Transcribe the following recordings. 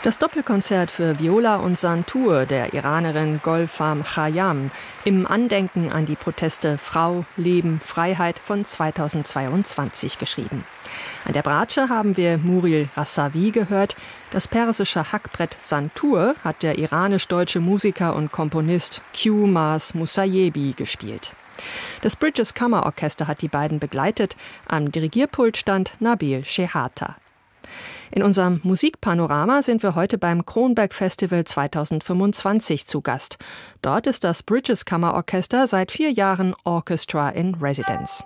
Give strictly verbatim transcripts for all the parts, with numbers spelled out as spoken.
Das Doppelkonzert für Viola und Santur der Iranerin Golfam Khayyam im Andenken an die Proteste Frau, Leben, Freiheit von zweitausendzweiundzwanzig geschrieben. An der Bratsche haben wir Muril Rasavi gehört. Das persische Hackbrett Santur hat der iranisch-deutsche Musiker und Komponist Q-Mars Musayebi gespielt. Das Bridges Kammerorchester hat die beiden begleitet. Am Dirigierpult stand Nabil Shehata. In unserem Musikpanorama sind wir heute beim Kronberg Festival zweitausendfünfundzwanzig zu Gast. Dort ist das Bridges Kammerorchester seit vier Jahren Orchestra in Residence.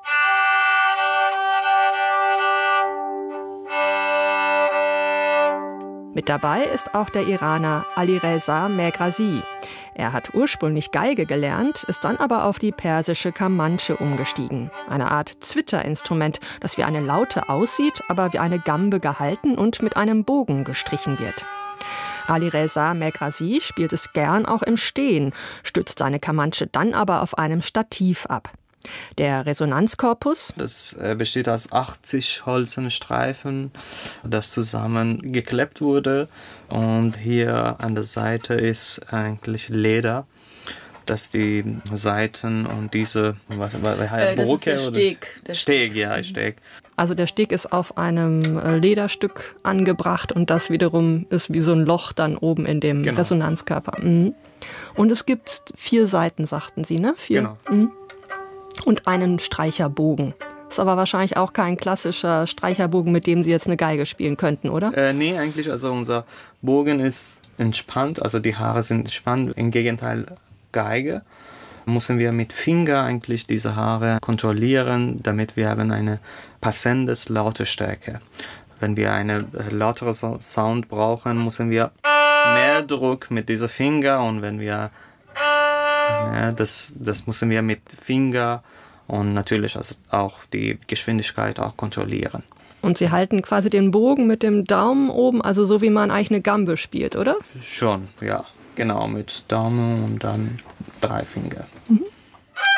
Mit dabei ist auch der Iraner Alireza Megrazi. Er hat ursprünglich Geige gelernt, ist dann aber auf die persische Kamanche umgestiegen. Eine Art Zwitterinstrument, das wie eine Laute aussieht, aber wie eine Gambe gehalten und mit einem Bogen gestrichen wird. Alireza Megrazi spielt es gern auch im Stehen, stützt seine Kamanche dann aber auf einem Stativ ab. Der Resonanzkorpus, das besteht aus achtzig Holzenstreifen, das zusammengeklebt wurde. Und hier an der Seite ist eigentlich Leder, dass die Seiten und diese, was, was heißt äh, das Brücke? Ist der Steg. Der Steg, Steg, ja, Steg. Also der Steg ist auf einem Lederstück angebracht und das wiederum ist wie so ein Loch dann oben in dem genau. Resonanzkörper. Mhm. Und es gibt vier Seiten, sagten Sie, ne? Vier. Genau. Mhm. Und einen Streicherbogen. Ist aber wahrscheinlich auch kein klassischer Streicherbogen, mit dem Sie jetzt eine Geige spielen könnten, oder? Äh, nee, eigentlich, also unser Bogen ist entspannt, also die Haare sind entspannt. Im Gegenteil, Geige müssen wir mit Finger eigentlich diese Haare kontrollieren, damit wir haben eine passendes Lautstärke. Wenn wir eine lautere Sound brauchen, müssen wir mehr Druck mit diesen Finger und wenn wir Ja, das, das müssen wir mit Finger und natürlich also auch die Geschwindigkeit auch kontrollieren. Und Sie halten quasi den Bogen mit dem Daumen oben, also so wie man eigentlich eine Gambe spielt, oder? Schon, ja, genau, mit Daumen und dann drei Finger. Mhm.